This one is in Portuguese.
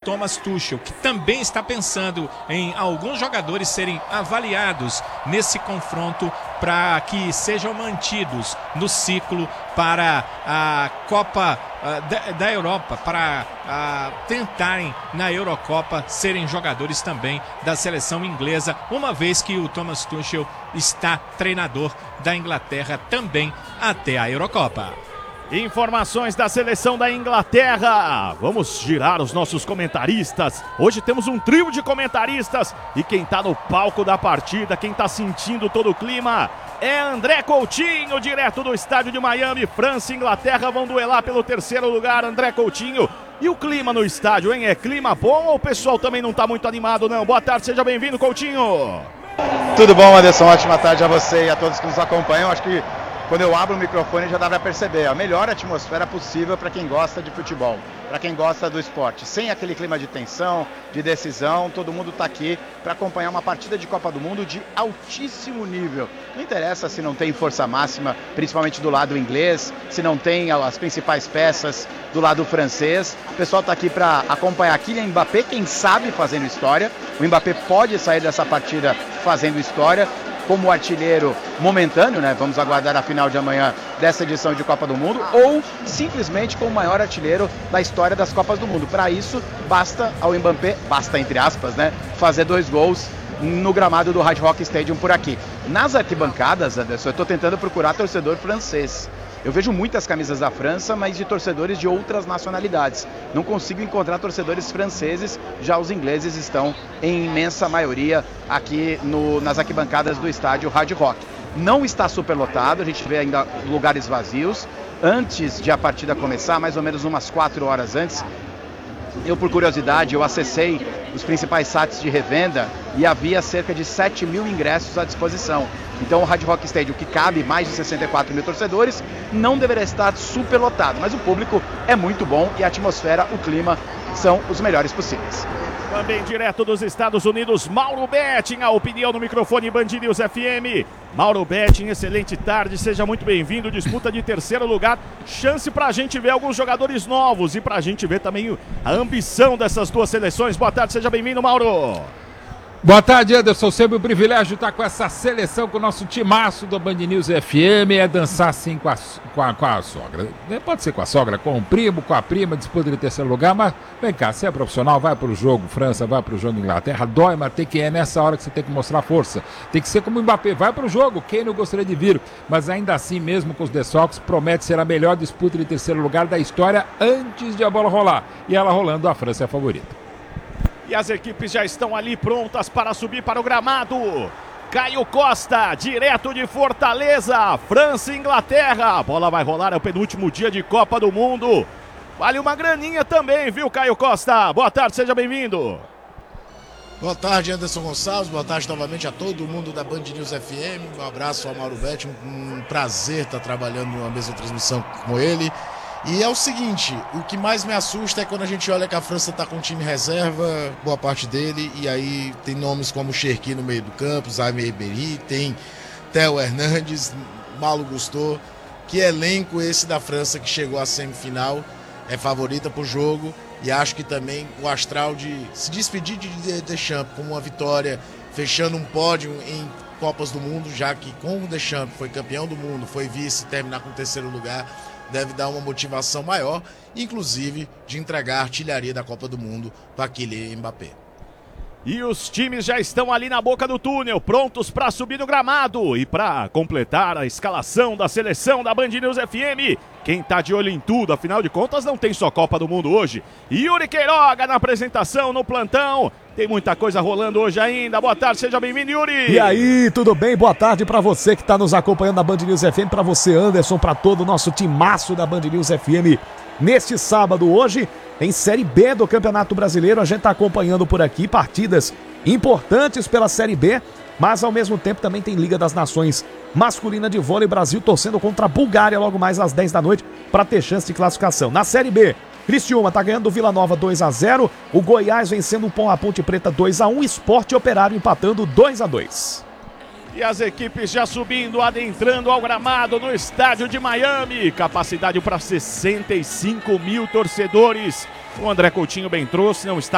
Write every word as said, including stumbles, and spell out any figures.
Thomas Tuchel, que também está pensando em alguns jogadores serem avaliados nesse confronto para que sejam mantidos no ciclo para a Copa uh, da, da Europa, para uh, tentarem na Eurocopa serem jogadores também da seleção inglesa, uma vez que o Thomas Tuchel está treinador da Inglaterra também até a Eurocopa. Informações da seleção da Inglaterra. Vamos girar os nossos comentaristas. Hoje temos um trio de comentaristas e quem tá no palco da partida, quem tá sentindo todo o clima é André Coutinho, direto do estádio de Miami. França e Inglaterra vão duelar pelo terceiro lugar. André Coutinho, e o clima no estádio, hein? É clima bom ou o pessoal também não tá muito animado, não? Boa tarde, seja bem-vindo, Coutinho. Tudo bom, Anderson? Ótima tarde a você e a todos que nos acompanham. Acho que quando eu abro o microfone já dá para perceber a melhor atmosfera possível para quem gosta de futebol, para quem gosta do esporte. Sem aquele clima de tensão, de decisão, todo mundo está aqui para acompanhar uma partida de Copa do Mundo de altíssimo nível. Não interessa se não tem força máxima, principalmente do lado inglês, se não tem as principais peças do lado francês. O pessoal está aqui para acompanhar Kylian Mbappé, quem sabe fazendo história. O Mbappé pode sair dessa partida fazendo história como artilheiro momentâneo, né? Vamos aguardar a final de amanhã dessa edição de Copa do Mundo, ou simplesmente como o maior artilheiro da história das Copas do Mundo. Para isso, basta ao Mbappé, basta entre aspas, né? Fazer dois gols no gramado do Hard Rock Stadium por aqui. Nas arquibancadas, Anderson, eu estou tentando procurar torcedor francês. Eu vejo muitas camisas da França, mas de torcedores de outras nacionalidades. Não consigo encontrar torcedores franceses, já os ingleses estão em imensa maioria aqui no, nas arquibancadas do estádio Hard Rock. Não está superlotado, a gente vê ainda lugares vazios. Antes de a partida começar, mais ou menos umas quatro horas antes, eu, por curiosidade, eu acessei os principais sites de revenda e havia cerca de sete mil ingressos à disposição. Então o Hard Rock Stadium, que cabe mais de sessenta e quatro mil torcedores, não deveria estar superlotado, mas o público é muito bom e a atmosfera, o clima são os melhores possíveis. Também direto dos Estados Unidos, Mauro Betting, a opinião no microfone Band News F M. Mauro Betting, excelente tarde, seja muito bem-vindo, disputa de terceiro lugar, chance pra gente ver alguns jogadores novos e pra gente ver também a ambição dessas duas seleções. Boa tarde, seja bem-vindo, Mauro. Boa tarde, Anderson. Sempre um privilégio de estar com essa seleção, com o nosso timaço do Band News F M. É dançar sim com a, com, a, com a sogra. Pode ser com a sogra, com o primo, com a prima, disputa de terceiro lugar. Mas vem cá, você é profissional, vai pro jogo França, vai pro jogo Inglaterra. Dói, mas tem que é nessa hora que você tem que mostrar força. Tem que ser como o Mbappé, vai pro jogo. Quem não gostaria de vir? Mas ainda assim, mesmo com os desfalques, promete ser a melhor disputa de terceiro lugar da história antes de a bola rolar. E ela rolando, a França é a favorita. E as equipes já estão ali prontas para subir para o gramado. Caio Costa, direto de Fortaleza, França e Inglaterra. A bola vai rolar, é o penúltimo dia de Copa do Mundo. Vale uma graninha também, viu, Caio Costa? Boa tarde, seja bem-vindo. Boa tarde, Anderson Gonçalves. Boa tarde novamente a todo mundo da Band News F M. Um abraço ao Mauro Betting. Um prazer estar trabalhando numa mesma transmissão com ele. E é o seguinte, o que mais me assusta é quando a gente olha que a França está com um time reserva, boa parte dele, e aí tem nomes como Cherki no meio do campo, Jaime Ribéry, tem Theo Hernandes, Malo Gusto. Que elenco esse da França que chegou à semifinal, é favorita para o jogo, e acho que também o astral de se despedir de Deschamps com uma vitória, fechando um pódio em Copas do Mundo, já que com o Deschamps foi campeão do mundo, foi vice, terminar com o terceiro lugar, deve dar uma motivação maior, inclusive de entregar a artilharia da Copa do Mundo para Kylian Mbappé. E os times já estão ali na boca do túnel, prontos para subir no gramado. E para completar a escalação da seleção da Band News F M, quem tá de olho em tudo, afinal de contas não tem só Copa do Mundo hoje. Yuri Queiroga na apresentação, no plantão. Tem muita coisa rolando hoje ainda. Boa tarde, seja bem-vindo, Yuri. E aí, tudo bem? Boa tarde para você que está nos acompanhando na Band News F M, para você, Anderson, para todo o nosso timaço da Band News F M. Neste sábado, hoje, em Série B do Campeonato Brasileiro, a gente está acompanhando por aqui partidas importantes pela Série B, mas ao mesmo tempo também tem Liga das Nações masculina de vôlei, Brasil torcendo contra a Bulgária logo mais às dez da noite para ter chance de classificação. Na Série B, Criciúma tá ganhando do Vila Nova dois a zero, o Goiás vencendo o a Ponte Preta dois a um, Sport e Operário empatando dois a dois. E as equipes já subindo, adentrando ao gramado no estádio de Miami. Capacidade para sessenta e cinco mil torcedores. O André Coutinho bem trouxe, não está